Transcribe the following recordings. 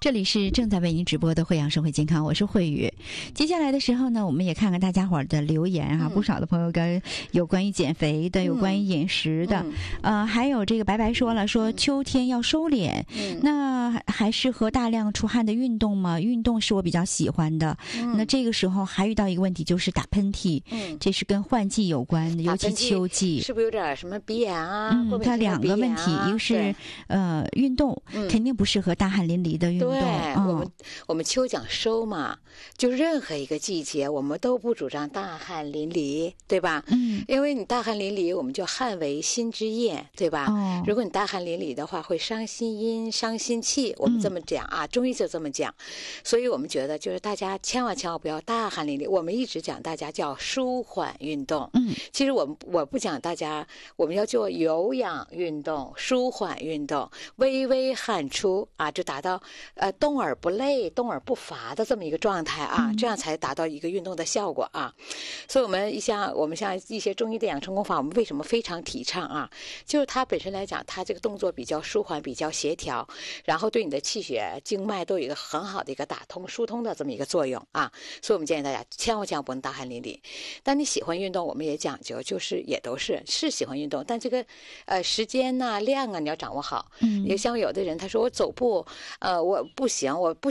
这里是正在为您直播的惠阳生活健康，我是慧宇。接下来的时候呢，我们也看看大家伙儿的留言啊，不少的朋友跟有关于减肥的，有关于饮食的，还有这个白白说了，说秋天要收敛，那还适合大量出汗的运动吗？运动是我比较喜欢的，那这个时候还遇到一个问题，就是打喷嚏，这是跟换季有关的，尤其秋季， 是不是有点什么鼻炎啊？ 它两个问题，一个是运动肯定不适合大汗淋漓的运动。 对，我们秋讲收嘛，就任何一个季节，我们都不主张大汗淋漓，对吧？因为你大汗淋漓，我们就汗为心之液，对吧？如果你大汗淋漓的话，会伤心阴、伤心气，我们这么讲啊，中医就这么讲。所以我们觉得，就是大家千万不要大汗淋漓。我们一直讲大家叫舒缓运动，其实我不讲大家，我们要做有氧运动、舒缓运动，微微汗出啊，就达到动而不累、动而不乏的这么一个状态啊，这样才达到一个运动的效果啊。所以我们像一些中医的养生功法，我们为什么非常提倡啊？就是它本身来讲，它这个动作比较舒缓、比较协调，然后对你的气血、经脉都有一个很好的一个打通、疏通的这么一个作用啊。所以我们建议大家千万不能大汗淋漓。但你喜欢运动，我们也讲究，就是也都是喜欢运动，但这个时间呐、量啊，你要掌握好。也像有的人他说我走步，我不行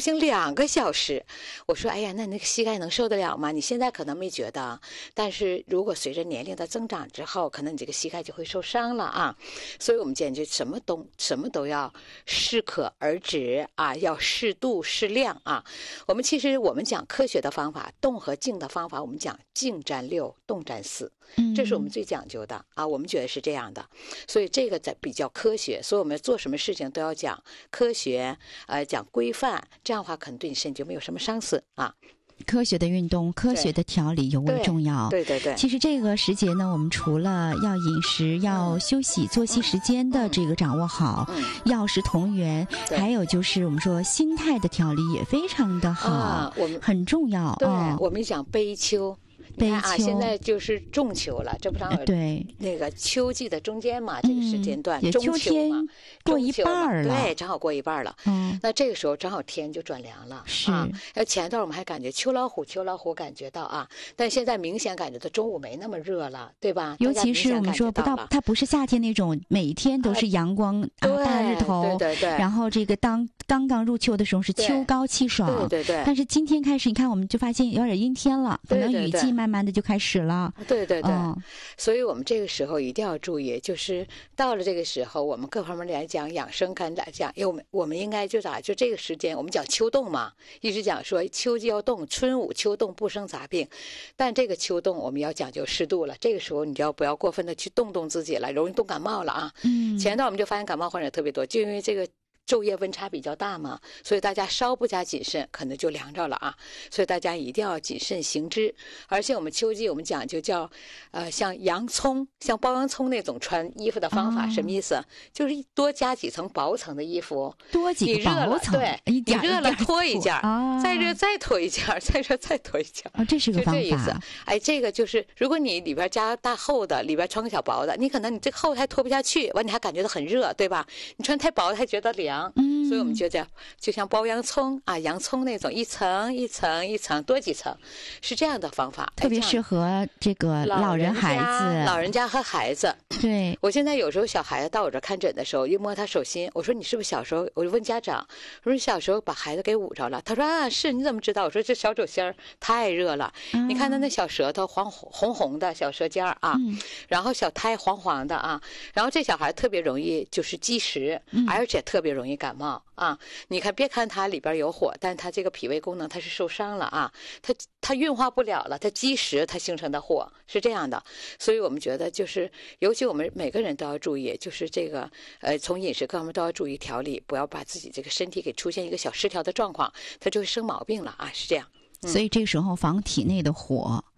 2个小时。我说哎呀，那个膝盖能受得了吗？你现在可能没觉得，但是如果随着年龄的增长之后，可能你这个膝盖就会受伤了啊。所以我们建议什么都要适可而止啊，要适度适量啊。其实我们讲科学的方法，动和静的方法，我们讲静占6，动占4，这是我们最讲究的啊。我们觉得是这样的，所以这个在比较科学，所以我们做什么事情都要讲科学，讲规范，这样的话可能对你身体就没有什么伤死啊。 科学的运动，科学的调理尤为重要。 对。 其实这个时节呢，我们除了要饮食、要休息、作息时间的这个掌握好，药食同源，还有就是我们说心态的调理也非常的好，很重要。 对，我们讲悲秋。现在就是仲秋了，这不正好对那个秋季的中间嘛，这个时间段， 也中秋嘛， 过一半了， 对，正好过一半了。那这个时候正好天就转凉了， 是。 前段我们还感觉秋老虎感觉到啊，但现在明显感觉到中午没那么热了，对吧？ 尤其是我们说它不是夏天那种每天都是阳光大日头， 对。 然后这个刚刚入秋的时候是秋高气爽， 对。 但是今天开始，你看我们就发现有点阴天了，可能雨季慢慢的就开始了。 对。所以我们这个时候一定要注意，就是到了这个时候，我们各方面来讲养生来讲，因为我们应该就这个时间，我们讲秋动嘛，一直讲说秋季要动，春捂秋冻不生杂病，但这个秋冻我们要讲究适度了，这个时候你就不要过分的去动自己了，容易冻感冒了啊。前段我们就发现感冒患者特别多，就因为这个昼夜温差比较大嘛，所以大家稍不加谨慎，可能就凉着了啊。所以大家一定要谨慎行之。而且我们秋季我们讲究叫像洋葱，像包洋葱那种穿衣服的方法，什么意思？就是多加几层薄层的衣服， 多几个薄层， 对，你热了脱一件，再热再脱一件，再热再脱一件。 这是个方法。 就这意思。这个就是如果你里边加大厚的，里边穿个小薄的，你可能你这个厚的还脱不下去，完你还感觉到很热，对吧？你穿太薄的还觉得凉。所以我们觉得就像包洋葱啊，洋葱那种一层一层一层多几层，是这样的方法， 特别适合这个老人家和孩子。 对， 我现在有时候小孩子到我这看诊的时候，一摸他手心，我说你是不是小时候？我就问家长，我说你小时候把孩子给捂着了？他说啊，是，你怎么知道？我说这小手心太热了，你看他那小舌头红红的小舌尖啊，然后小苔黄黄的啊，然后这小孩特别容易就是积食，而且特别容易感冒啊。你看，别看它里边有火，但它这个脾胃功能它是受伤了啊，它运化不了了，它积食，它形成的火是这样的。所以我们觉得就是尤其我们每个人都要注意，就是这个从饮食各方面都要注意调理，不要把自己这个身体给出现一个小失调的状况，它就会生毛病了啊，是这样。 所以这个时候防体内的火，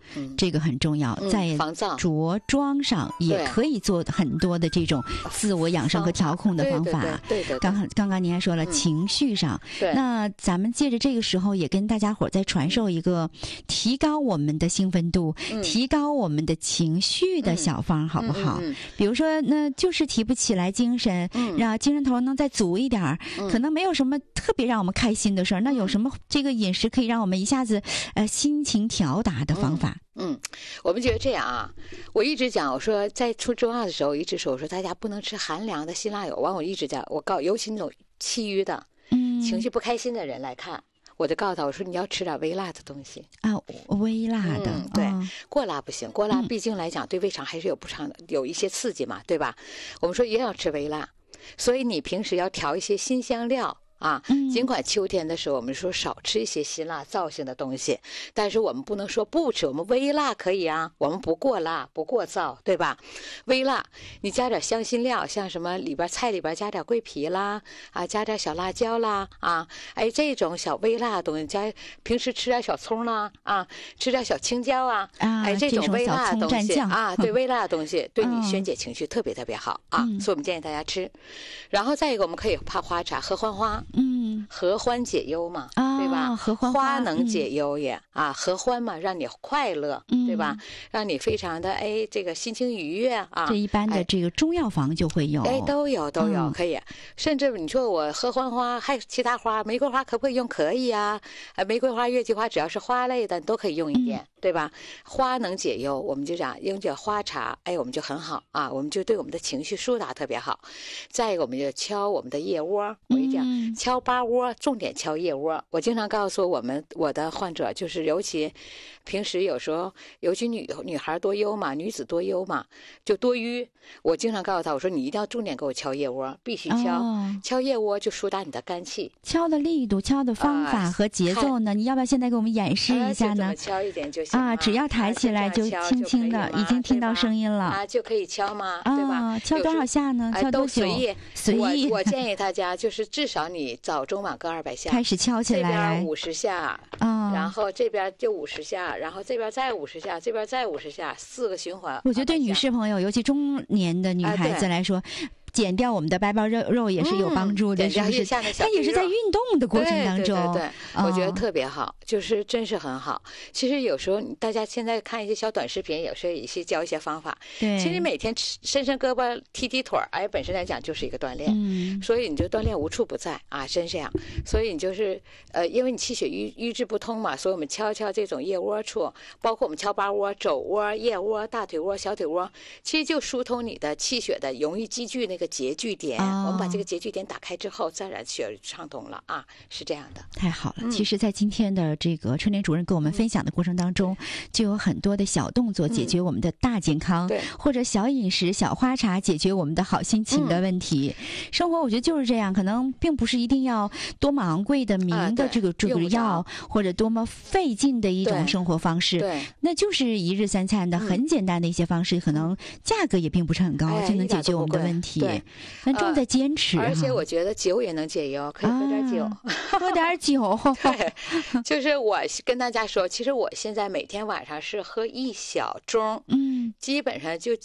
这个很重要。在着装上也可以做很多的这种自我养生和调控的方法。 对。 刚刚您还说了情绪上，那咱们借着这个时候也跟大家伙再传授一个提高我们的兴奋度、提高我们的情绪的小方，好不好？比如说，那就是提不起来精神，让精神头能再足一点，可能没有什么特别让我们开心的事儿，那有什么这个饮食可以让我们一下子心情调达的方法？ 我们觉得这样啊，我一直讲，我说在出中药的时候，一直说，我说大家不能吃寒凉的辛辣油。完，我一直讲，尤其那种气郁的，情绪不开心的人来看，我就告诉他，我说你要吃点微辣的东西啊，微辣的， 对，过辣不行，过辣毕竟来讲对胃肠还是有一些刺激嘛，对吧？我们说也要吃微辣，所以你平时要调一些辛香料。尽管秋天的时候我们说少吃一些辛辣燥性的东西，但是我们不能说不吃，我们微辣可以啊，我们不过辣不过燥，对吧？微辣你加点香辛料，像什么菜里边加点桂皮啦，加点小辣椒啦，这种小微辣的东西，平时吃点小葱啦，吃点小青椒这种微辣的东西对，微辣的东西对你宣解情绪特别特别好所以我们建议大家吃。然后再一个，我们可以泡花茶，合欢花。合欢解忧嘛，对吧？ 合欢花能解忧也合欢嘛，让你快乐，对吧？让你非常的这个心情愉悦这一般的这个中药房就会有， 都有可以。甚至你说我合欢花，还有其他花，玫瑰花可不可以用？可以啊，玫瑰花、月季花，只要是花类的都可以用一点，对吧？花能解忧，我们就讲用这花茶，我们就很好我们就对我们的情绪疏导特别好。再一个，我们就敲我们的腋窝，我一讲。敲八窝，重点敲腋窝。我经常告诉我的患者，就是尤其平时有时候，尤其女孩多忧嘛，女子多忧嘛，就多瘀。我经常告诉她，我说你一定要重点给我敲腋窝，必须敲。敲腋窝就疏导你的肝气。敲的力度、敲的方法和节奏呢？你要不要现在给我们演示一下呢？ 敲一点就行只要抬起来就轻轻的，已经听到声音了就可以敲吗？对吧？ 敲多少下呢？敲多久？随意。 我建议大家就是至少你早中晚各200下， 开始敲起来， 这边50下然后这边就50下，然后这边再50下，这边再50下，4个循环。 我觉得对女士朋友，尤其中年的女孩子来说。减掉我们的白包肉也是有帮助的，是不是？它也是在运动的过程当中， 对，我觉得特别好，就是真是很好。其实有时候大家现在看一些小短视频，也是一些教一些方法。 对， 其实每天伸胳膊、踢腿本身来讲就是一个锻炼。所以你就锻炼无处不在真这样。所以你就是因为你气血瘀滞不通嘛，所以我们敲这种腋窝处，包括我们敲八窝、肘窝、腋窝、大腿窝、小腿窝，其实就疏通你的气血的容易积聚那个结聚点，我们把这个结聚点打开之后，自然血畅通了是这样的。 太好了！其实，在今天的这个春莲主任跟我们分享的过程当中，就有很多的小动作解决我们的大健康，或者小饮食、小花茶解决我们的好心情的问题。生活我觉得就是这样，可能并不是一定要多么昂贵的名的这个药，或者多么费劲的一种生活方式。 对， 那就是一日三餐的很简单的一些方式，可能价格也并不是很高，就能解决我们的问题。但重在坚持。 而且我觉得酒也能解忧，可以喝点酒， 喝点酒。 对，就是我跟大家说，其实我现在每天晚上是喝1小盅，基本上就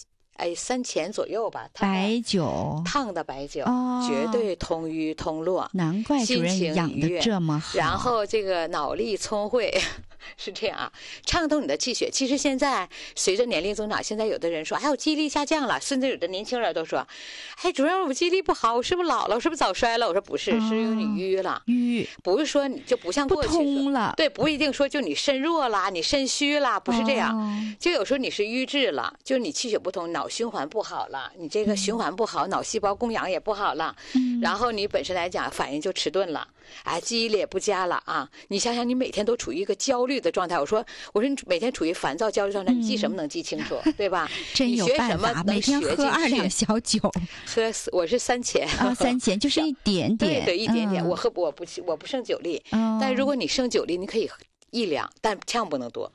3钱左右吧。 白酒， 烫的白酒，绝对通瘀通络。 难怪主任养得这么好。 然后这个脑力聪慧。是这样畅通你的气血。其实现在随着年龄增长，现在有的人说我记忆力下降了，甚至有的年轻人都说主任我记忆力不好，我是不是老了，我是不是早衰了？我说不是，是因为你瘀了。不是说你就不像过去不通了， 对，不一定说就你肾弱了，你肾虚了，不是这样。就有时候你是瘀滞了，就你气血不通，脑循环不好了，你这个循环不好，脑细胞供氧也不好了，然后你本身来讲反应就迟钝了，记忆力也不佳了你想想，你每天都处于一个焦虑的状态，我说你每天处于烦躁焦虑状态，你记什么能记清楚，对吧？ 真有办法，每天喝2两小酒， 我是3钱 3钱就是一点点， 对，一点点。我不胜酒力，但如果你胜酒力，你可以1两，但千万不能多。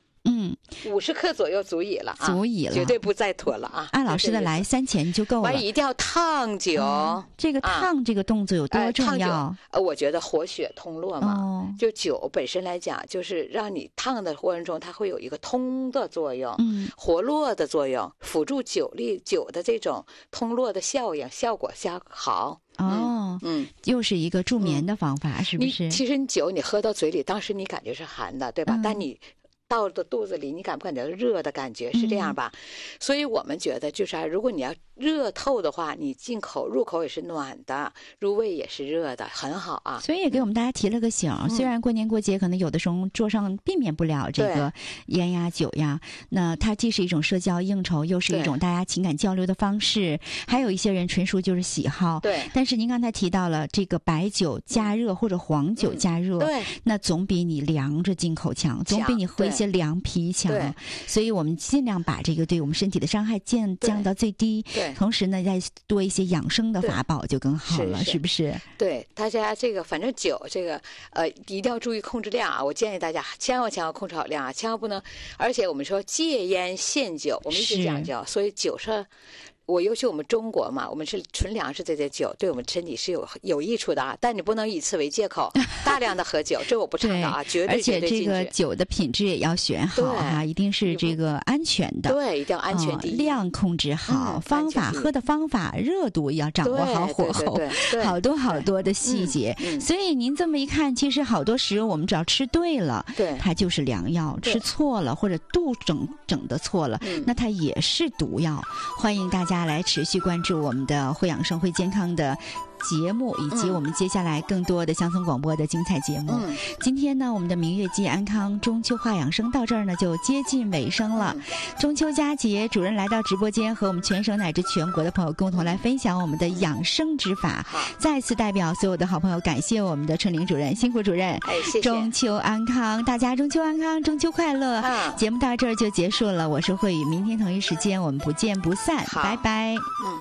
50克左右足矣了啊， 足矣了， 绝对不再脱了啊。 按老师的来，3钱就够了。 完一定要烫酒， 这个烫这个动作有多重要？ 我觉得活血通络嘛，就酒本身来讲，就是让你烫的过程中，它会有一个通的作用，活络的作用，辅助酒的这种通络的效果好。 又是一个助眠的方法，是不是？ 其实你酒你喝到嘴里，当时你感觉是寒的，对吧？但你到了肚子里，你感不感觉热的感觉？是这样吧？所以我们觉得就是如果你要热透的话，你入口也是暖的，入胃也是热的，很好啊。 所以也给我们大家提了个醒，虽然过年过节可能有的时候桌上避免不了这个烟呀酒呀，那它既是一种社交应酬，又是一种大家情感交流的方式，还有一些人纯属就是喜好。 对。 但是您刚才提到了这个白酒加热或者黄酒加热， 对， 那总比你凉着进口强，总比你喝一些凉啤强。所以我们尽量把这个对我们身体的伤害降到最低。 对。 同时呢，再多一些养生的法宝就更好了，是不是？ 对，大家这个反正酒这个一定要注意控制量啊！我建议大家千万控制好量啊，千万不能。而且我们说戒烟限酒，我们一直讲究，所以酒是。尤其我们中国嘛，我们是纯粮食这些酒，对我们身体是有益处的啊。但你不能以此为借口，大量的喝酒，这我不倡导啊，绝对禁止。 而且这个酒的品质也要选好啊，一定是这个安全的。 对，一定要安全第一。 量控制好，喝的方法，热度也要掌握好，火候，好多的细节。所以您这么一看，其实好多食物我们只要吃对了，它就是良药；吃错了或者度整的错了，那它也是毒药。欢迎大家来持续关注我们的会养生会健康的节目，以及我们接下来更多的乡村广播的精彩节目。今天呢，我们的明月记安康中秋话养生到这儿呢就接近尾声了。中秋佳节，主任来到直播间和我们全省乃至全国的朋友共同来分享我们的养生之法。再次代表所有的好朋友感谢我们的春玲主任，辛苦主任。 谢谢。 中秋安康，大家中秋安康，中秋快乐。节目到这儿就结束了，我是慧宇，明天同一时间我们不见不散，拜拜。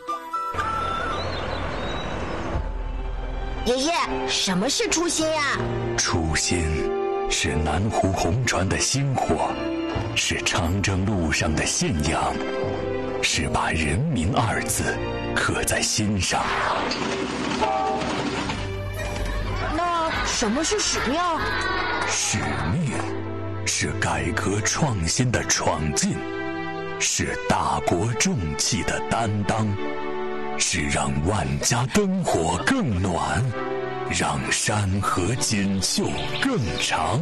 爷爷，什么是初心呀？ 初心是南湖红船的薪火，是长征路上的信仰，是把人民2字刻在心上。 那什么是使命？ 使命是改革创新的闯进，是大国重器的担当，是让万家灯火更暖，让山河锦绣更长。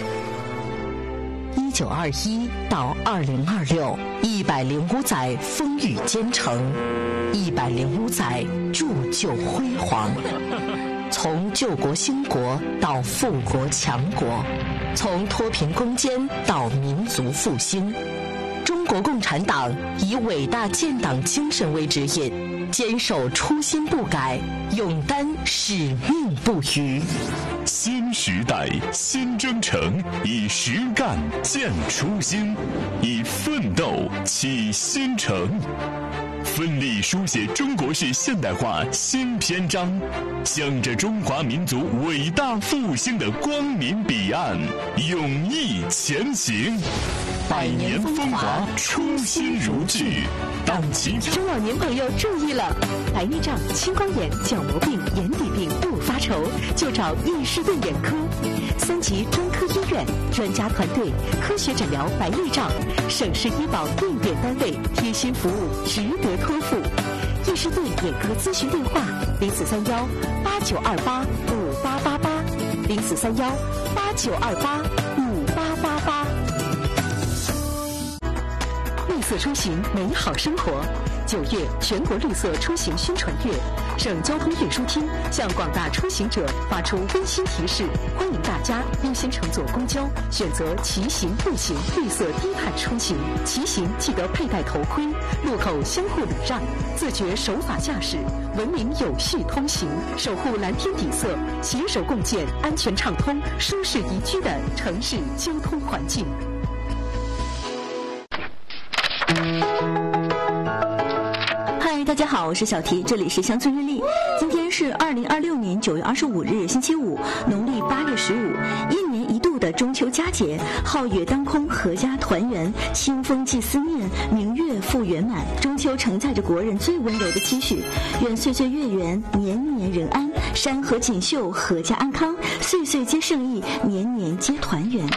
1921到2026，105载风雨兼程，105载铸就辉煌。从救国兴国到富国强国，从脱贫攻坚到民族复兴，中国共产党以伟大建党精神为指引，坚守初心不改，勇担使命不渝。 新时代新征程，以实干建初心，以奋斗启新程。奋力书写中国式现代化新篇章，向着中华民族伟大复兴的光明彼岸勇毅前行。百年风华，初心如炬，荡起。 中老年朋友注意了，白内障、青光眼、角膜病、眼底病不发愁，就找益士顿眼科，3级专科医院，专家团队，科学诊疗白内障，省市医保定点单位，贴心服务，值得托付。益士顿眼科咨询电话：0431892888，0431892888。绿色出行，美好生活。9月全国绿色出行宣传月，省交通运输厅向广大出行者发出温馨提示，欢迎大家优先乘坐公交，选择骑行、步行绿色低碳出行。骑行记得佩戴头盔，路口相互礼让，自觉守法驾驶，文明有序通行，守护蓝天底色，携手共建安全畅通、舒适宜居的城市交通环境。 嗨，大家好，我是小提，这里是乡村日历。今天是2026年9月25日，星期五，农历8月15，1年一度的的中秋佳节，皓月当空，阖家团圆，清风寄思念，明月复圆满。中秋承载着国人最温柔的期许，愿岁岁月圆，年年人安，山河锦绣，阖家安康，岁岁皆胜意，年年皆团圆。